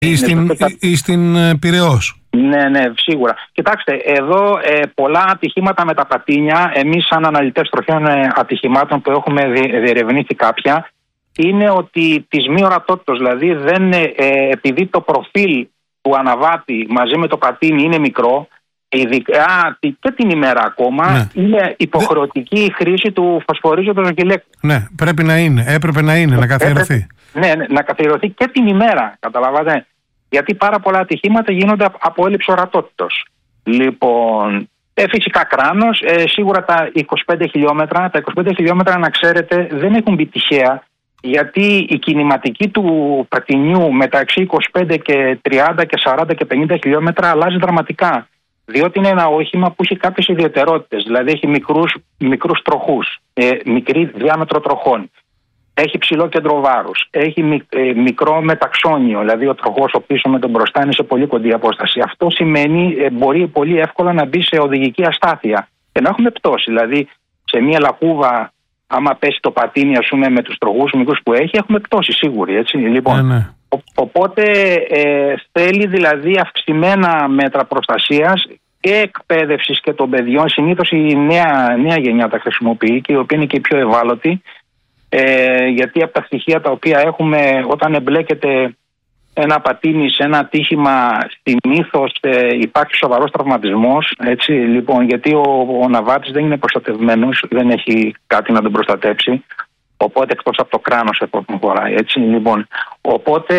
Ή στην Πειραιώς. Ναι, σίγουρα. Κοιτάξτε, εδώ πολλά ατυχήματα με τα πατίνια, εμείς σαν αναλυτές τροχαίων ατυχημάτων που έχουμε διερευνήσει κάποια, είναι ότι της μη ορατότητας, δηλαδή επειδή το προφίλ του αναβάτη μαζί με το πατίνι είναι μικρό, ειδικά και την ημέρα ακόμα, είναι υποχρεωτική η χρήση του φωσφορίζοντος γυλαίκου. Ναι, έπρεπε να είναι, να καθιερωθεί. Ναι, να καθιερωθεί και την ημέρα, καταλαβαίνετε. Γιατί πάρα πολλά ατυχήματα γίνονται από έλλειψη ορατότητος. Λοιπόν, φυσικά κράνος, σίγουρα τα 25 χιλιόμετρα. Τα 25 χιλιόμετρα, να ξέρετε, δεν έχουν μπει τυχαία, γιατί η κινηματική του πατινιού μεταξύ 25 και 30 και 40 και 50 χιλιόμετρα αλλάζει δραματικά. Διότι είναι ένα όχημα που έχει κάποιες ιδιαιτερότητες. Δηλαδή έχει μικρούς τροχούς, μικρή διάμετρο τροχών. Έχει ψηλό κέντρο βάρους. Έχει μικρό μεταξόνιο, δηλαδή ο τροχός ο πίσω με τον μπροστά είναι σε πολύ κοντή απόσταση. Αυτό σημαίνει μπορεί πολύ εύκολα να μπει σε οδηγική αστάθεια και να έχουμε πτώση. Δηλαδή σε μια λακκούβα, άμα πέσει το πατίνι, ας πούμε, με τους τροχούς μικρούς που έχει, έχουμε πτώση σίγουρη. Έτσι. Λοιπόν, οπότε θέλει δηλαδή αυξημένα μέτρα προστασίας και εκπαίδευσης και των παιδιών. Συνήθως η νέα γενιά τα χρησιμοποιεί και η οποία είναι και η πιο ευάλωτη. Γιατί από τα στοιχεία τα οποία έχουμε, όταν εμπλέκεται ένα πατίνι σε ένα ατύχημα, συνήθως υπάρχει σοβαρός τραυματισμός, έτσι, λοιπόν, γιατί ο ναβάτης δεν είναι προστατευμένος, δεν έχει κάτι να τον προστατέψει, οπότε εκτός από το κράνος επόμενη χωράει, έτσι, λοιπόν. Οπότε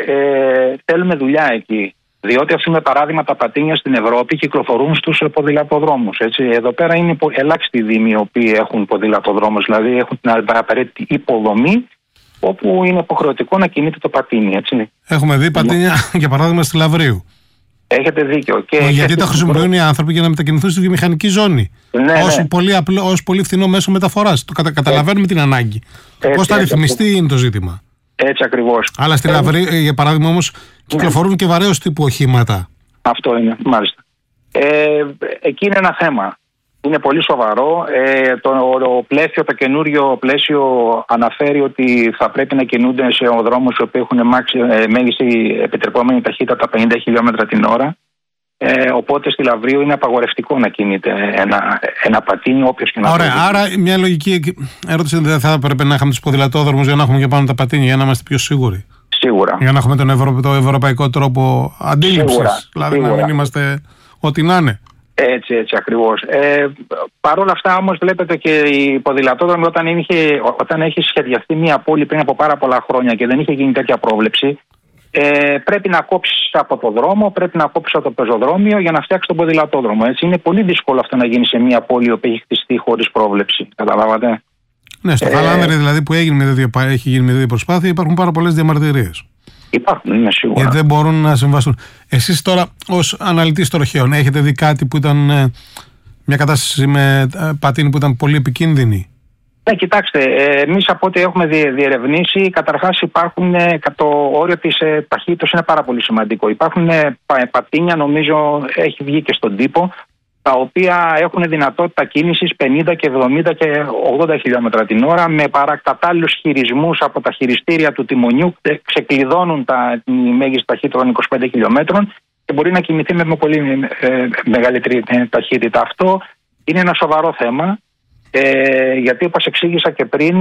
θέλουμε δουλειά εκεί. Διότι, ας πούμε, παράδειγμα, τα πατίνια στην Ευρώπη κυκλοφορούν στους ποδηλατοδρόμους. Έτσι. Εδώ πέρα είναι ελάχιστοι δήμοι οι οποίοι έχουν ποδηλατοδρόμους, δηλαδή έχουν την απαραίτητη υποδομή, όπου είναι υποχρεωτικό να κινείται το πατίνι. Έτσι. Έχουμε δει πατίνια, για παράδειγμα, στη Λαβρίου. Έχετε δίκιο. Γιατί τα χρησιμοποιούν οι άνθρωποι για να μετακινηθούν στη βιομηχανική ζώνη. Ως πολύ φθηνό μέσο μεταφοράς. Καταλαβαίνουμε την ανάγκη. Πώς θα ρυθμιστεί είναι το ζήτημα. Έτσι ακριβώς. Αλλά στη Λαβρίου, για παράδειγμα, όμως, κυκλοφορούν και βαρέως τύπου οχήματα. Αυτό είναι, μάλιστα. Εκεί είναι ένα θέμα. Είναι πολύ σοβαρό. Το καινούριο πλαίσιο αναφέρει ότι θα πρέπει να κινούνται σε οδρόμους που έχουν μέγιστη επιτρεπόμενη ταχύτητα τα 50 χιλιόμετρα την ώρα. Οπότε στη Λαβρίου είναι απαγορευτικό να κινείται ένα πατίνι, όποιος και να. Ωραία, άρα μια λογική ερώτηση: δεν θα έπρεπε να είχαμε τους ποδηλατόδρομους για να έχουμε και πάνω τα πατίνια, για να είμαστε πιο σίγουροι? Σίγουρα. Για να έχουμε το ευρωπαϊκό τρόπο αντίληψης. Δηλαδή να μην είμαστε ό,τι να είναι. Έτσι ακριβώς. Παρ' όλα αυτά όμως βλέπετε και οι ποδηλατόδρομοι όταν έχει σχεδιαστεί μια πόλη πριν από πάρα πολλά χρόνια και δεν είχε γίνει τέτοια πρόβλεψη, πρέπει να κόψεις από το δρόμο, πρέπει να κόψεις από το πεζοδρόμιο για να φτιάξεις τον ποδηλατόδρομο. Έτσι. Είναι πολύ δύσκολο αυτό να γίνει σε μια πόλη που έχει χτιστεί χωρίς πρόβλεψη. Καταλάβατε? Ναι, στο Χαλάνδρη δηλαδή που έχει γίνει με δύο προσπάθεια υπάρχουν πάρα πολλές διαμαρτυρίες. Υπάρχουν, είναι σίγουρα. Γιατί δεν μπορούν να συμβαστούν. Εσείς τώρα ως αναλυτής τροχαίων έχετε δει κάτι που ήταν μια κατάσταση με πατίνι που ήταν πολύ επικίνδυνη? Ναι, κοιτάξτε, εμείς από ό,τι έχουμε διερευνήσει, καταρχάς υπάρχουν, το όριο της ταχύτητας είναι πάρα πολύ σημαντικό. Υπάρχουν πατίνια, νομίζω έχει βγει και στον τύπο, τα οποία έχουν δυνατότητα κίνησης 50 και 70 και 80 χιλιόμετρα την ώρα, με παρακατάλληλους χειρισμούς από τα χειριστήρια του τιμονιού, ξεκλειδώνουν τη μέγιστη ταχύτητα των 25 χιλιόμετρων και μπορεί να κινηθεί με πολύ μεγαλύτερη ταχύτητα. Αυτό είναι ένα σοβαρό θέμα, γιατί όπως εξήγησα και πριν,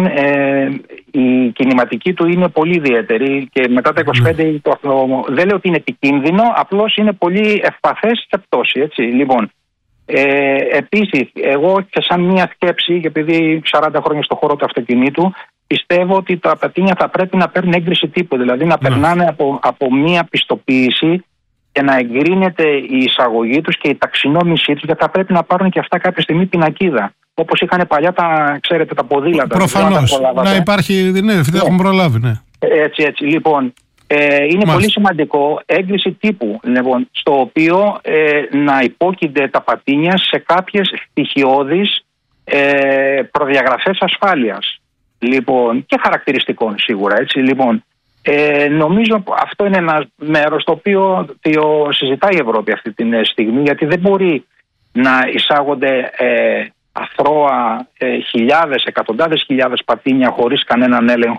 η κινηματική του είναι πολύ ιδιαίτερη και μετά τα 25 δεν λέω ότι είναι επικίνδυνο, απλώς είναι πολύ ευπαθές σε πτώση. Έτσι. Λοιπόν, επίσης, εγώ και σαν μια σκέψη, και επειδή 40 χρόνια στον χώρο του αυτοκινήτου, πιστεύω ότι τα πατίνια θα πρέπει να παίρνουν έγκριση τύπου, δηλαδή να περνάνε από μια πιστοποίηση και να εγκρίνεται η εισαγωγή τους και η ταξινόμησή τους, γιατί θα πρέπει να πάρουν και αυτά κάποια στιγμή πινακίδα. Όπως είχαν παλιά τα ποδήλατα. Προφανώς. Να υπάρχει, δεν έχουν προλάβει, ναι. Έτσι. Λοιπόν, είναι πολύ σημαντικό έγκριση τύπου, λοιπόν, στο οποίο να υπόκεινται τα πατίνια σε κάποιες στοιχειώδεις προδιαγραφές ασφάλειας, λοιπόν, και χαρακτηριστικών σίγουρα. Έτσι, λοιπόν, νομίζω αυτό είναι ένα μέρος το οποίο συζητάει η Ευρώπη αυτή τη στιγμή, γιατί δεν μπορεί να εισάγονται αθρώα χιλιάδες, εκατοντάδες χιλιάδες πατίνια χωρίς κανέναν έλεγχο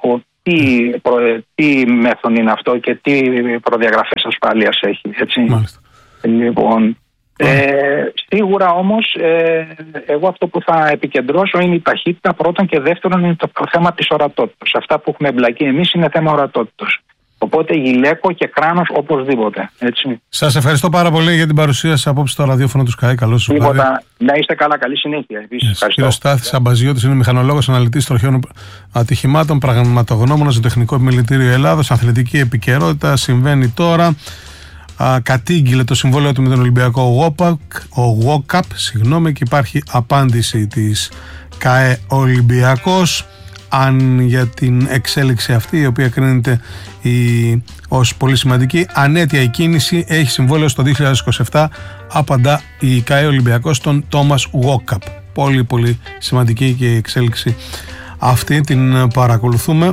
τι μέθον είναι αυτό και τι προδιαγραφές ασφάλειας έχει, έτσι. Μάλιστα. Λοιπόν, σίγουρα όμως εγώ αυτό που θα επικεντρώσω είναι η ταχύτητα πρώτον, και δεύτερον είναι το θέμα της ορατότητας. Αυτά που έχουμε εμπλακεί εμείς είναι θέμα ορατότητας. Οπότε γυλαίκο και κράνος οπωσδήποτε, έτσι. Σας ευχαριστώ πάρα πολύ για την παρουσία σας απόψε στο ραδιόφωνο του Sky. Καλώς σας βράδυ. Να είστε καλά, καλή συνέχεια. Κύριος Στάθης Αμπαζιώτης είναι μηχανολόγος, αναλυτής τροχαίων ατυχημάτων, πραγματογνώμονας στο Τεχνικό Επιμελητήριο Ελλάδος, αθλητική επικαιρότητα. Συμβαίνει τώρα. Κατήγγειλε το συμβόλαιο του με τον Ολυμπιακό ΟΓΟΚΑΠ, και υπάρχει απάντηση της ΚΑΕ Ολυμπιακός για την εξέλιξη αυτή, η οποία κρίνεται ως πολύ σημαντική. Ανέτεια η κίνηση, έχει συμβόλαιο στο 2027, απαντά η ΚΑΕ Ολυμπιακός στον Τόμας ΟΓΟΚΑΠ. Πολύ πολύ σημαντική και η εξέλιξη αυτή την παρακολουθούμε.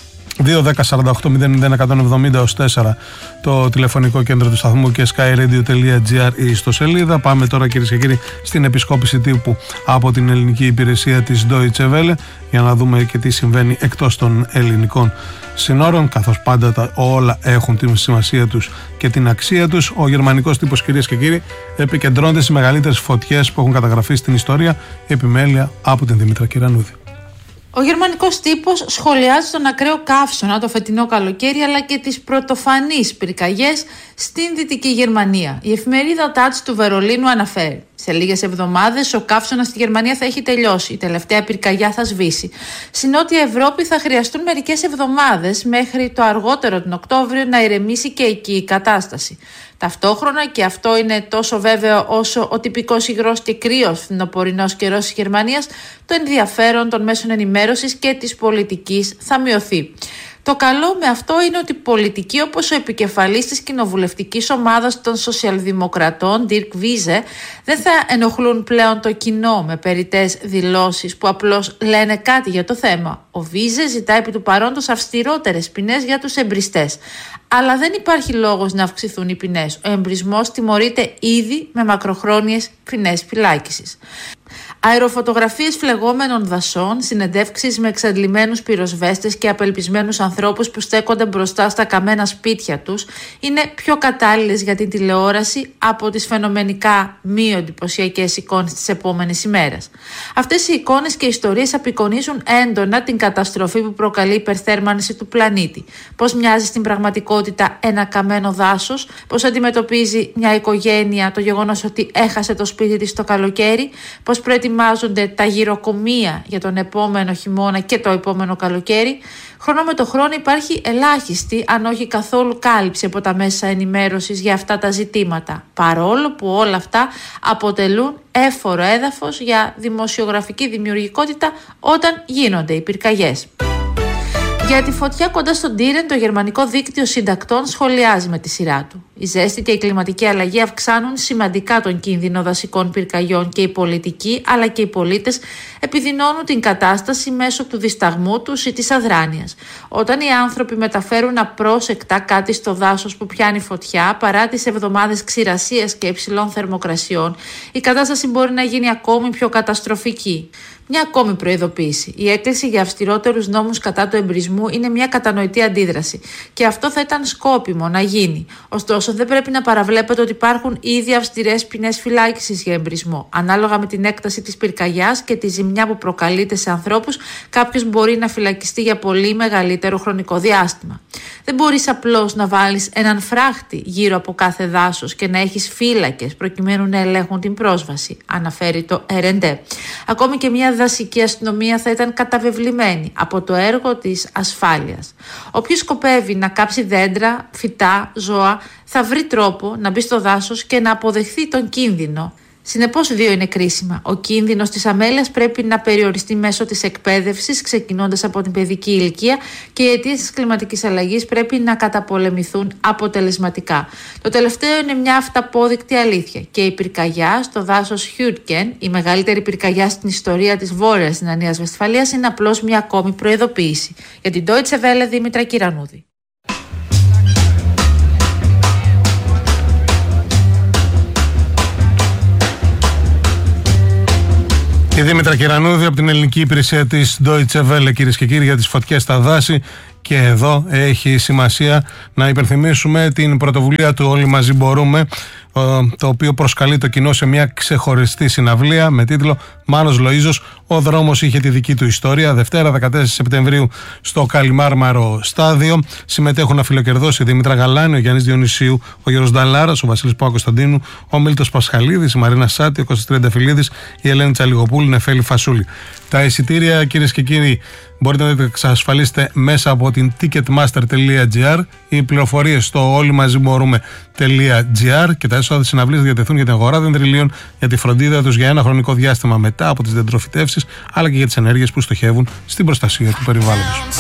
2-10-48-001-170-4 το τηλεφωνικό κέντρο του σταθμού και skyradio.gr η ιστοσελίδα. Πάμε τώρα, κυρίες και κύριοι, στην επισκόπηση τύπου από την ελληνική υπηρεσία της Deutsche Welle, για να δούμε και τι συμβαίνει εκτός των ελληνικών συνόρων, καθώς πάντα όλα έχουν τη σημασία τους και την αξία τους. Ο γερμανικός τύπος, κυρίες και κύριοι, επικεντρώνεται στις μεγαλύτερες φωτιές που έχουν καταγραφεί στην ιστορία. Επιμέλεια από την Δήμητρα Κυρανούδη. Ο γερμανικός τύπος σχολιάζει τον ακραίο καύσωνα το φετινό καλοκαίρι, αλλά και τις πρωτοφανείς πυρκαγιές στην Δυτική Γερμανία. Η εφημερίδα Taz του Βερολίνου αναφέρει: σε λίγες εβδομάδες ο καύσωνας στη Γερμανία θα έχει τελειώσει. Η τελευταία πυρκαγιά θα σβήσει. Στη Νότια Ευρώπη θα χρειαστούν μερικές εβδομάδες μέχρι το αργότερο τον Οκτώβριο να ηρεμήσει και εκεί η κατάσταση. Ταυτόχρονα, και αυτό είναι τόσο βέβαιο όσο ο τυπικός υγρός και κρύος φθινοπορεινός καιρός της Γερμανίας, το ενδιαφέρον των μέσων ενημέρωσης και της πολιτικής θα μειωθεί. Το καλό με αυτό είναι ότι πολιτικοί όπως ο επικεφαλής της κοινοβουλευτικής ομάδας των Σοσιαλδημοκρατών, Dirk Wiese, δεν θα ενοχλούν πλέον το κοινό με περιττές δηλώσεις που απλώς λένε κάτι για το θέμα. Ο Wiese ζητά επί του παρόντος αυστηρότερες ποινές για τους εμπριστές. Αλλά δεν υπάρχει λόγος να αυξηθούν οι ποινές. Ο εμπρισμός τιμωρείται ήδη με μακροχρόνιες ποινές φυλάκισης. Αεροφωτογραφίες φλεγόμενων δασών, συνεντεύξεις με εξαντλημένους πυροσβέστες και απελπισμένους ανθρώπους που στέκονται μπροστά στα καμένα σπίτια τους είναι πιο κατάλληλες για την τηλεόραση από τις φαινομενικά μη εντυπωσιακές εικόνες της επόμενης ημέρας. Αυτές οι εικόνες και ιστορίες απεικονίζουν έντονα την καταστροφή που προκαλεί η υπερθέρμανση του πλανήτη. Πώς μοιάζει στην πραγματικότητα ένα καμένο δάσος, πώς αντιμετωπίζει μια οικογένεια το γεγονός ότι έχασε το σπίτι της το καλοκαίρι, πώς προετοιμάζονται τα γυροκομεία για τον επόμενο χειμώνα και το επόμενο καλοκαίρι. Χρόνο με το χρόνο υπάρχει ελάχιστη, αν όχι καθόλου κάλυψη από τα μέσα ενημέρωσης για αυτά τα ζητήματα, παρόλο που όλα αυτά αποτελούν έφορο έδαφος για δημοσιογραφική δημιουργικότητα όταν γίνονται οι πυρκαγιές. Για τη φωτιά κοντά στον Τύρεν, το γερμανικό δίκτυο συντακτών σχολιάζει με τη σειρά του. Η ζέστη και η κλιματική αλλαγή αυξάνουν σημαντικά τον κίνδυνο δασικών πυρκαγιών και οι πολιτικοί αλλά και οι πολίτες επιδεινώνουν την κατάσταση μέσω του δισταγμού τους ή της αδράνειας. Όταν οι άνθρωποι μεταφέρουν απρόσεκτα κάτι στο δάσος που πιάνει φωτιά, παρά τις εβδομάδες ξηρασίας και υψηλών θερμοκρασιών, η κατάσταση μπορεί να γίνει ακόμη πιο καταστροφική. Μια ακόμη προειδοποίηση. Η έκκληση για αυστηρότερους νόμους κατά του εμπρισμού είναι μια κατανοητή αντίδραση και αυτό θα ήταν σκόπιμο να γίνει. Ωστόσο, δεν πρέπει να παραβλέπετε ότι υπάρχουν ήδη αυστηρές ποινές φυλάκισης για εμπρισμό. Ανάλογα με την έκταση της πυρκαγιάς και τη ζημιά που προκαλείται σε ανθρώπους, κάποιος μπορεί να φυλακιστεί για πολύ μεγαλύτερο χρονικό διάστημα. Δεν μπορείς απλώς να βάλεις έναν φράχτη γύρω από κάθε δάσος και να έχεις φύλακες προκειμένου να ελέγχουν την πρόσβαση, αναφέρει το RND. Ακόμη και μια δασική αστυνομία θα ήταν καταβεβλημένη από το έργο της ασφάλειας. Όποιος σκοπεύει να κάψει δέντρα, φυτά, ζώα, θα βρει τρόπο να μπει στο δάσος και να αποδεχθεί τον κίνδυνο. Συνεπώς, δύο είναι κρίσιμα. Ο κίνδυνος της αμέλειας πρέπει να περιοριστεί μέσω της εκπαίδευσης, ξεκινώντας από την παιδική ηλικία, και οι αιτίες της κλιματικής αλλαγής πρέπει να καταπολεμηθούν αποτελεσματικά. Το τελευταίο είναι μια αυταπόδεικτη αλήθεια. Και η πυρκαγιά στο δάσος Χιούρκεν, η μεγαλύτερη πυρκαγιά στην ιστορία της Βόρειας Ρινανίας Βεσφαλίας, είναι απλώς μια ακόμη προειδοποίηση. Για την Deutsche Welle, Δήμητρα Κυρανούδη. Η Δήμητρα Κυρανούδη από την ελληνική υπηρεσία της Deutsche Welle, κυρίες και κύριοι, για τις φωτιές στα δάση Και εδώ έχει σημασία να υπενθυμίσουμε την πρωτοβουλία του Όλοι Μαζί Μπορούμε, το οποίο προσκαλεί το κοινό σε μια ξεχωριστή συναυλία με τίτλο «Μάνος Λοΐζος, ο δρόμος είχε τη δική του ιστορία». Δευτέρα 14 Σεπτεμβρίου στο Καλιμάρμαρο Στάδιο. Συμμετέχουν αφιλοκερδός η Δήμητρα Γαλάνη, ο Γιάννης Διονυσίου, ο Γιώργος Νταλάρας, ο Βασίλης Παπακοσταντίνου, ο Μίλτος Πασχαλίδης, η Μαρίνα Σάτη, ο Κώστας Τριανταφυλλίδης, η Ελένη Τσαλιγοπούλου, η Νεφέλη Φασούλη. Τα εισιτήρια, κυρίες και κύριοι, μπορείτε να τα εξασφαλίσετε μέσα από την ticketmaster.gr. Οι πληροφορίες στο όλοιμαζιμπορούμε.gr και τα έσοδα της συναυλίας διατεθούν για την αγορά δεντριλίων, για τη φροντίδα τους για ένα χρονικό διάστημα μετά από τις δεντροφυτεύσεις, αλλά και για τις ενέργειες που στοχεύουν στην προστασία του περιβάλλοντος.